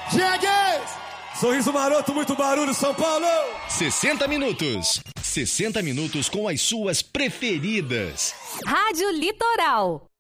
Diegues! Sorriso maroto, muito barulho, São Paulo! 60 minutos. 60 minutos com as suas preferidas. Rádio Litoral.